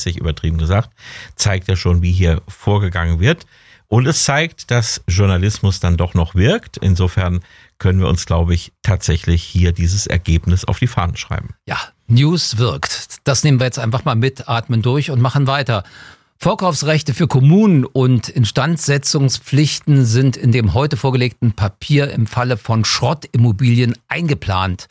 fahrlässig, übertrieben gesagt, zeigt ja schon, wie hier vorgegangen wird. Und es zeigt, dass Journalismus dann doch noch wirkt. Insofern können wir uns, glaube ich, tatsächlich hier dieses Ergebnis auf die Fahnen schreiben. Ja, News wirkt. Das nehmen wir jetzt einfach mal mit, atmen durch und machen weiter. Vorkaufsrechte für Kommunen und Instandsetzungspflichten sind in dem heute vorgelegten Papier im Falle von Schrottimmobilien eingeplant.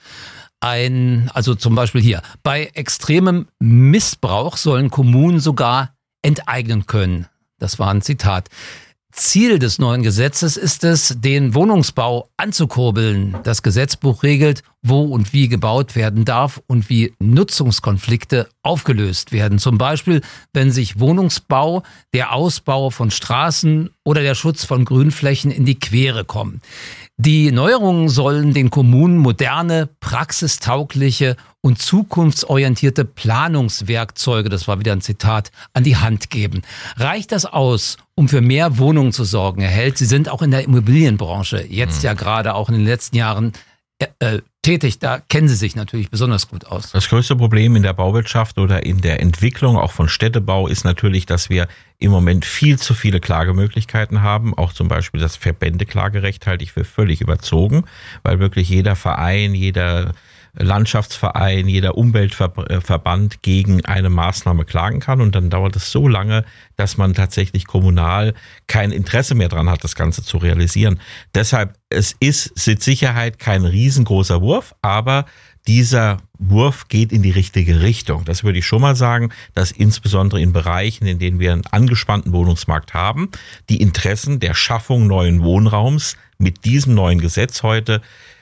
Also zum Beispiel hier, bei extremem Missbrauch sollen Kommunen sogar enteignen können. Das war ein Zitat. Ziel des neuen Gesetzes ist es, den Wohnungsbau anzukurbeln. Das Gesetzbuch regelt, wo und wie gebaut werden darf und wie Nutzungskonflikte aufgelöst werden. Zum Beispiel, wenn sich Wohnungsbau, der Ausbau von Straßen oder der Schutz von Grünflächen in die Quere kommen. Die Neuerungen sollen den Kommunen moderne, praxistaugliche und zukunftsorientierte Planungswerkzeuge, das war wieder ein Zitat, an die Hand geben. Reicht das aus, um für mehr Wohnungen zu sorgen? Herr Held, Sie sind auch in der Immobilienbranche, jetzt ja gerade auch in den letzten Jahren tätig. Da kennen Sie sich natürlich besonders gut aus. Das größte Problem in der Bauwirtschaft oder in der Entwicklung auch von Städtebau ist natürlich, dass wir im Moment viel zu viele Klagemöglichkeiten haben. Auch zum Beispiel das Verbändeklagerecht halte ich für völlig überzogen, weil wirklich jeder Verein, jeder Landschaftsverein, jeder Umweltverband gegen eine Maßnahme klagen kann. Und dann dauert es so lange, dass man tatsächlich kommunal kein Interesse mehr dran hat, das Ganze zu realisieren. Deshalb, es ist mit Sicherheit kein riesengroßer Wurf, aber dieser Wurf geht in die richtige Richtung. Das würde ich schon mal sagen, dass insbesondere in Bereichen, in denen wir einen angespannten Wohnungsmarkt haben, die Interessen der Schaffung neuen Wohnraums mit diesem neuen Gesetz heute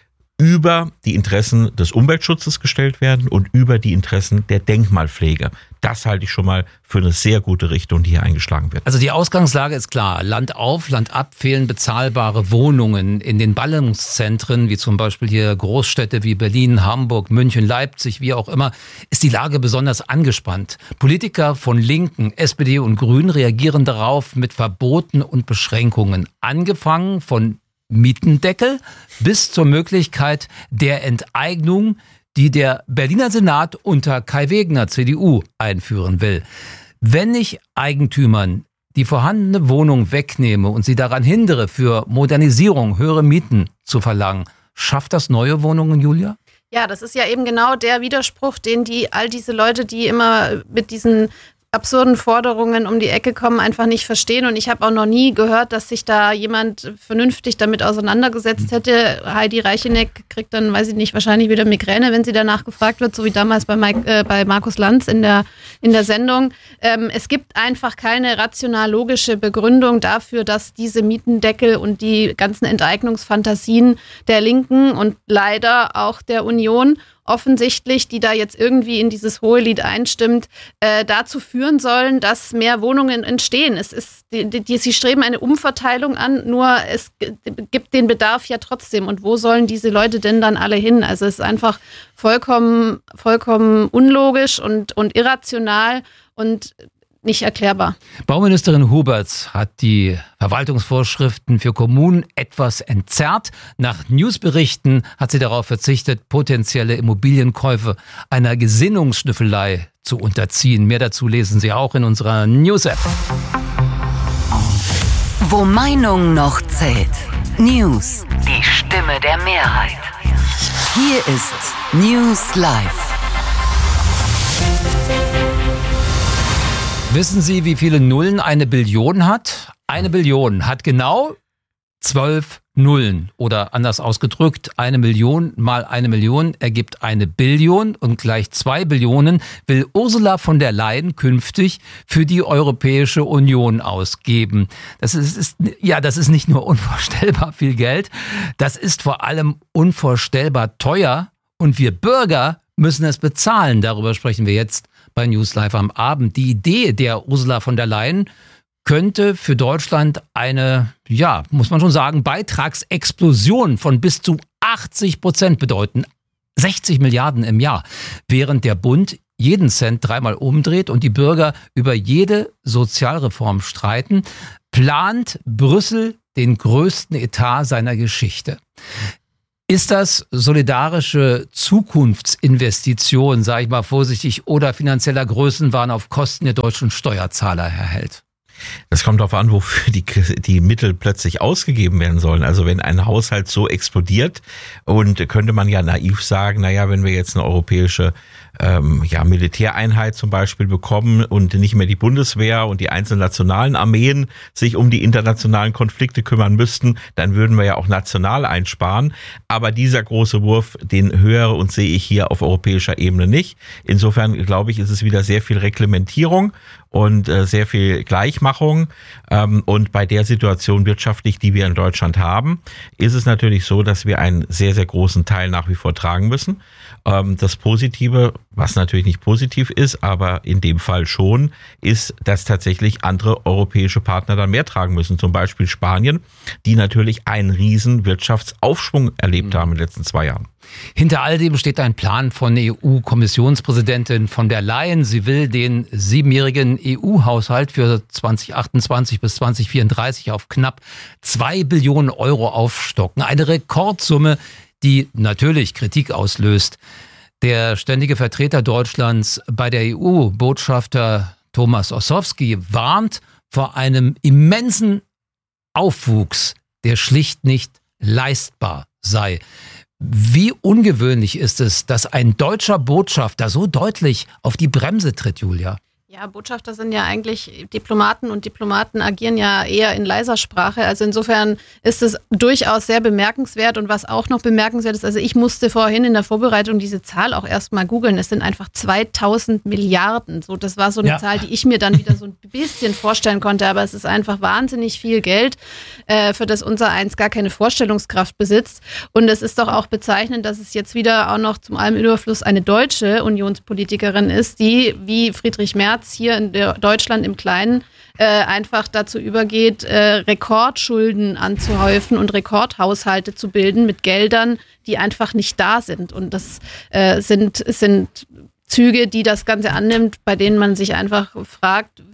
über die Interessen des Umweltschutzes gestellt werden und über die Interessen der Denkmalpflege. Das halte ich schon mal für eine sehr gute Richtung, die hier eingeschlagen wird. Also die Ausgangslage ist klar. Land auf, Land ab fehlen bezahlbare Wohnungen. In den Ballungszentren, wie zum Beispiel hier Großstädte wie Berlin, Hamburg, München, Leipzig, wie auch immer, ist die Lage besonders angespannt. Politiker von Linken, SPD und Grünen reagieren darauf mit Verboten und Beschränkungen. Angefangen von Mietendeckel bis zur Möglichkeit der Enteignung, die der Berliner Senat unter Kai Wegner, CDU, einführen will. Wenn ich Eigentümern die vorhandene Wohnung wegnehme und sie daran hindere, für Modernisierung höhere Mieten zu verlangen, schafft das neue Wohnungen, Julia? Ja, das ist ja eben genau der Widerspruch, den all diese Leute, die immer mit diesen absurden Forderungen um die Ecke kommen, einfach nicht verstehen. Und ich habe auch noch nie gehört, dass sich da jemand vernünftig damit auseinandergesetzt hätte. Heidi Reicheneck kriegt dann, weiß ich nicht, wahrscheinlich wieder Migräne, wenn sie danach gefragt wird, so wie damals bei Markus Lanz in der Sendung. Es gibt einfach keine rational-logische Begründung dafür, dass diese Mietendeckel und die ganzen Enteignungsfantasien der Linken und leider auch der Union offensichtlich, die da jetzt irgendwie in dieses hohe Lied einstimmt, dazu führen sollen, dass mehr Wohnungen entstehen. Sie streben eine Umverteilung an, nur es gibt den Bedarf ja trotzdem. Und wo sollen diese Leute denn dann alle hin? Also es ist einfach vollkommen unlogisch und irrational und nicht erklärbar. Bauministerin Huberts hat die Verwaltungsvorschriften für Kommunen etwas entzerrt. Nach Newsberichten hat sie darauf verzichtet, potenzielle Immobilienkäufe einer Gesinnungsschnüffelei zu unterziehen. Mehr dazu lesen Sie auch in unserer News-App. Wo Meinung noch zählt. News. Die Stimme der Mehrheit. Hier ist News Live. Wissen Sie, wie viele Nullen eine Billion hat? Eine Billion hat genau 12 Nullen. Oder anders ausgedrückt, 1 Million mal 1 Million ergibt 1 Billion und gleich 2 Billionen will Ursula von der Leyen künftig für die Europäische Union ausgeben. Das ist nicht nur unvorstellbar viel Geld, das ist vor allem unvorstellbar teuer und wir Bürger müssen es bezahlen. Darüber sprechen wir jetzt bei News Live am Abend. Die Idee der Ursula von der Leyen könnte für Deutschland eine, muss man schon sagen, Beitragsexplosion von bis zu 80% bedeuten. 60 Milliarden im Jahr, während der Bund jeden Cent dreimal umdreht und die Bürger über jede Sozialreform streiten, plant Brüssel den größten Etat seiner Geschichte. Ist das solidarische Zukunftsinvestition, sage ich mal vorsichtig, oder finanzieller Größenwahn auf Kosten der deutschen Steuerzahler, Herr Held? Das kommt darauf an, wofür die Mittel plötzlich ausgegeben werden sollen. Also wenn ein Haushalt so explodiert, und könnte man ja naiv sagen, naja, wenn wir jetzt eine europäische Militäreinheit zum Beispiel bekommen und nicht mehr die Bundeswehr und die einzelnen nationalen Armeen sich um die internationalen Konflikte kümmern müssten, dann würden wir ja auch national einsparen. Aber dieser große Wurf, den höre und sehe ich hier auf europäischer Ebene nicht. Insofern glaube ich, ist es wieder sehr viel Reglementierung und sehr viel Gleichmachung. Und bei der Situation wirtschaftlich, die wir in Deutschland haben, ist es natürlich so, dass wir einen sehr, sehr großen Teil nach wie vor tragen müssen. Das Positive, was natürlich nicht positiv ist, aber in dem Fall schon, ist, dass tatsächlich andere europäische Partner dann mehr tragen müssen. Zum Beispiel Spanien, die natürlich einen riesen Wirtschaftsaufschwung erlebt haben in den letzten 2 Jahren. Hinter all dem steht ein Plan von EU-Kommissionspräsidentin von der Leyen. Sie will den 7-jährigen EU-Haushalt für 2028 bis 2034 auf knapp 2 Billionen Euro aufstocken. Eine Rekordsumme, die natürlich Kritik auslöst. Der ständige Vertreter Deutschlands bei der EU, Botschafter Thomas Ossowski, warnt vor einem immensen Aufwuchs, der schlicht nicht leistbar sei. Wie ungewöhnlich ist es, dass ein deutscher Botschafter so deutlich auf die Bremse tritt, Julia? Ja, Botschafter sind ja eigentlich Diplomaten und Diplomaten agieren ja eher in leiser Sprache. Also insofern ist es durchaus sehr bemerkenswert. Und was auch noch bemerkenswert ist, also ich musste vorhin in der Vorbereitung diese Zahl auch erstmal googeln. Es sind einfach 2000 Milliarden. So, das war so eine Zahl, die ich mir dann wieder so ein bisschen vorstellen konnte. Aber es ist einfach wahnsinnig viel Geld, für das unser Eins gar keine Vorstellungskraft besitzt. Und es ist doch auch bezeichnend, dass es jetzt wieder auch noch zum allem Überfluss eine deutsche Unionspolitikerin ist, die wie Friedrich Merz hier in Deutschland im Kleinen einfach dazu übergeht, Rekordschulden anzuhäufen und Rekordhaushalte zu bilden mit Geldern, die einfach nicht da sind. Und das sind Züge, die das Ganze annimmt, bei denen man sich einfach fragt,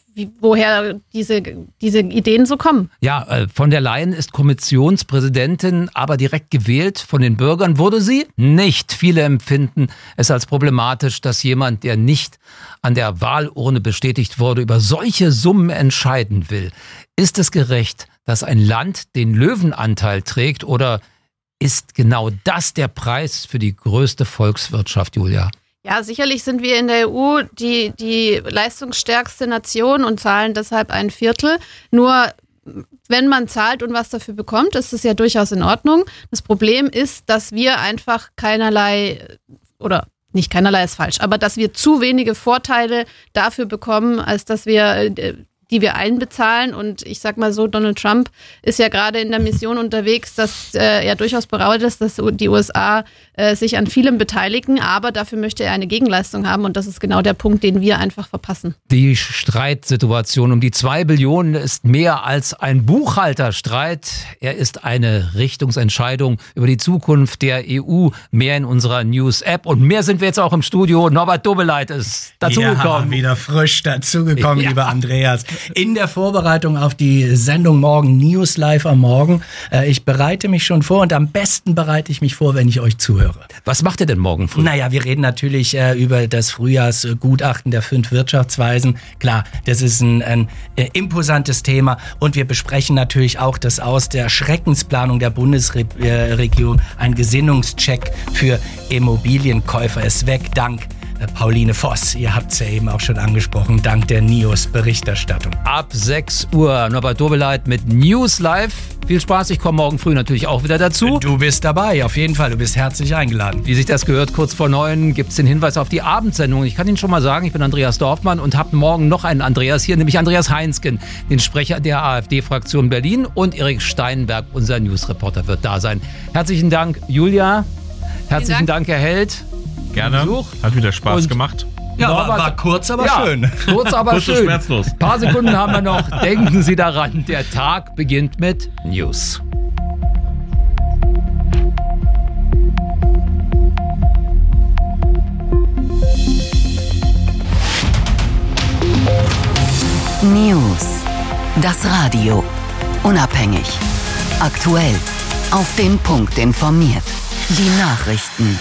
woher diese Ideen so kommen. Ja, von der Leyen ist Kommissionspräsidentin, aber direkt gewählt von den Bürgern wurde sie nicht. Viele empfinden es als problematisch, dass jemand, der nicht an der Wahlurne bestätigt wurde, über solche Summen entscheiden will. Ist es gerecht, dass ein Land den Löwenanteil trägt, oder ist genau das der Preis für die größte Volkswirtschaft, Julia? Ja, sicherlich sind wir in der EU die leistungsstärkste Nation und zahlen deshalb 1/4. Nur wenn man zahlt und was dafür bekommt, ist es ja durchaus in Ordnung. Das Problem ist, dass wir einfach keinerlei, oder nicht keinerlei ist falsch, aber dass wir zu wenige Vorteile dafür bekommen, als dass wir die wir einbezahlen. Und ich sag mal so, Donald Trump ist ja gerade in der Mission unterwegs, dass er durchaus bereut ist, dass die USA sich an vielem beteiligen, aber dafür möchte er eine Gegenleistung haben, und das ist genau der Punkt, den wir einfach verpassen. Die Streitsituation um die 2 Billionen ist mehr als ein Buchhalterstreit. Er ist eine Richtungsentscheidung über die Zukunft der EU, mehr in unserer News-App, und mehr sind wir jetzt auch im Studio. Norbert Dobbeleit ist dazugekommen. Ja, wieder frisch dazugekommen, lieber Andreas. In der Vorbereitung auf die Sendung morgen, News Live am Morgen. Ich bereite mich schon vor, und am besten bereite ich mich vor, wenn ich euch zuhöre. Was macht ihr denn morgen früh? Naja, wir reden natürlich über das Frühjahrsgutachten der 5 Wirtschaftsweisen. Klar, das ist ein imposantes Thema, und wir besprechen natürlich auch, dass aus der Schreckensplanung der Bundesregierung ein Gesinnungscheck für Immobilienkäufer ist weg, dank Pauline Voss. Ihr habt es ja eben auch schon angesprochen, dank der NIOS-Berichterstattung. Ab 6 Uhr Norbert Dobbeleit mit News Live. Viel Spaß, ich komme morgen früh natürlich auch wieder dazu. Du bist dabei, auf jeden Fall. Du bist herzlich eingeladen. Wie sich das gehört, kurz vor 9 gibt es den Hinweis auf die Abendsendung. Ich kann Ihnen schon mal sagen, ich bin Andreas Dorfmann und habe morgen noch einen Andreas hier, nämlich Andreas Heinzgen, den Sprecher der AfD-Fraktion Berlin, und Erik Steinberg, unser Newsreporter, wird da sein. Herzlichen Dank, Julia. Herzlichen Dank, Herr Held. Gerne. Hat wieder Spaß gemacht. Ja, war kurz, aber schön. Kurz, aber kurz schön. und schmerzlos. Ein paar Sekunden haben wir noch. Denken Sie daran, der Tag beginnt mit News. News. Das Radio. Unabhängig. Aktuell. Auf den Punkt informiert. Die Nachrichten.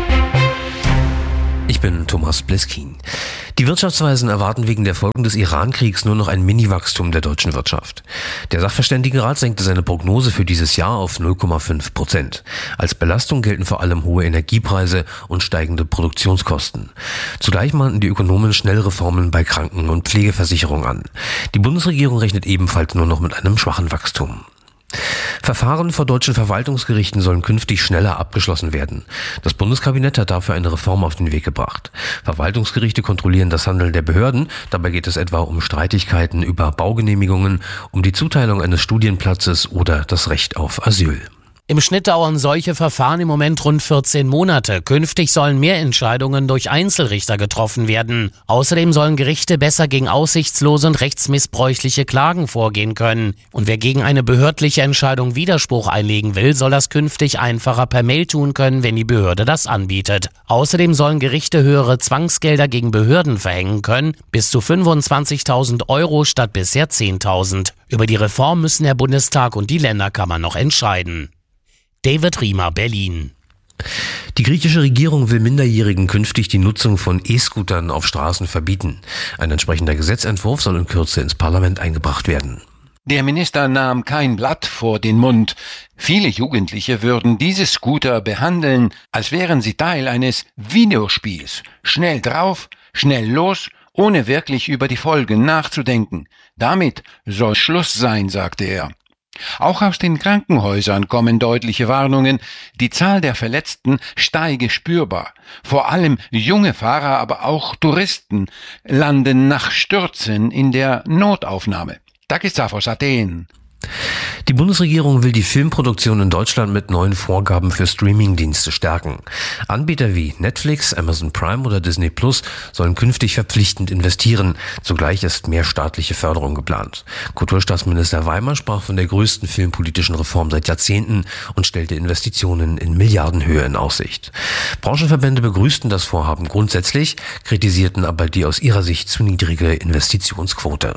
Ich bin Thomas Bleskin. Die Wirtschaftsweisen erwarten wegen der Folgen des Iran-Kriegs nur noch ein Mini-Wachstum der deutschen Wirtschaft. Der Sachverständigenrat senkte seine Prognose für dieses Jahr auf 0,5%. Als Belastung gelten vor allem hohe Energiepreise und steigende Produktionskosten. Zugleich mahnten die Ökonomen schnelle Reformen bei Kranken- und Pflegeversicherung an. Die Bundesregierung rechnet ebenfalls nur noch mit einem schwachen Wachstum. Verfahren vor deutschen Verwaltungsgerichten sollen künftig schneller abgeschlossen werden. Das Bundeskabinett hat dafür eine Reform auf den Weg gebracht. Verwaltungsgerichte kontrollieren das Handeln der Behörden. Dabei geht es etwa um Streitigkeiten über Baugenehmigungen, um die Zuteilung eines Studienplatzes oder das Recht auf Asyl. Im Schnitt dauern solche Verfahren im Moment rund 14 Monate. Künftig sollen mehr Entscheidungen durch Einzelrichter getroffen werden. Außerdem sollen Gerichte besser gegen aussichtslose und rechtsmissbräuchliche Klagen vorgehen können. Und wer gegen eine behördliche Entscheidung Widerspruch einlegen will, soll das künftig einfacher per Mail tun können, wenn die Behörde das anbietet. Außerdem sollen Gerichte höhere Zwangsgelder gegen Behörden verhängen können, bis zu 25.000 Euro statt bisher 10.000. Über die Reform müssen der Bundestag und die Länderkammer noch entscheiden. David Riemer, Berlin. Die griechische Regierung will Minderjährigen künftig die Nutzung von E-Scootern auf Straßen verbieten. Ein entsprechender Gesetzentwurf soll in Kürze ins Parlament eingebracht werden. Der Minister nahm kein Blatt vor den Mund. Viele Jugendliche würden diese Scooter behandeln, als wären sie Teil eines Videospiels. Schnell drauf, schnell los, ohne wirklich über die Folgen nachzudenken. Damit soll Schluss sein, sagte er. Auch aus den Krankenhäusern kommen deutliche Warnungen. Die Zahl der Verletzten steige spürbar. Vor allem junge Fahrer, aber auch Touristen landen nach Stürzen in der Notaufnahme. Takis Zaphos, Athen. Die Bundesregierung will die Filmproduktion in Deutschland mit neuen Vorgaben für Streamingdienste stärken. Anbieter wie Netflix, Amazon Prime oder Disney Plus sollen künftig verpflichtend investieren. Zugleich ist mehr staatliche Förderung geplant. Kulturstaatsminister Weimer sprach von der größten filmpolitischen Reform seit Jahrzehnten und stellte Investitionen in Milliardenhöhe in Aussicht. Branchenverbände begrüßten das Vorhaben grundsätzlich, kritisierten aber die aus ihrer Sicht zu niedrige Investitionsquote.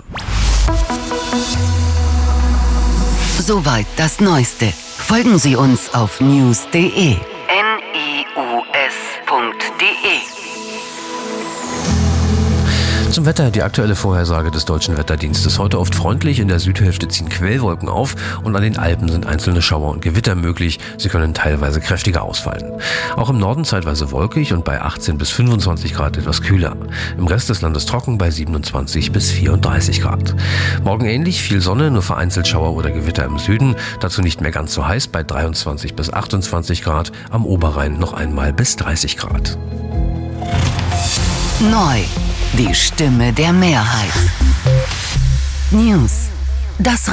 Soweit das Neueste. Folgen Sie uns auf news.de. news.de. Zum Wetter, die aktuelle Vorhersage des Deutschen Wetterdienstes. Heute oft freundlich, in der Südhälfte ziehen Quellwolken auf und an den Alpen sind einzelne Schauer und Gewitter möglich. Sie können teilweise kräftiger ausfallen. Auch im Norden zeitweise wolkig und bei 18 bis 25 Grad etwas kühler. Im Rest des Landes trocken bei 27 bis 34 Grad. Morgen ähnlich, viel Sonne, nur vereinzelt Schauer oder Gewitter im Süden. Dazu nicht mehr ganz so heiß bei 23 bis 28 Grad. Am Oberrhein noch einmal bis 30 Grad. Neu. Die Stimme der Mehrheit. News. Das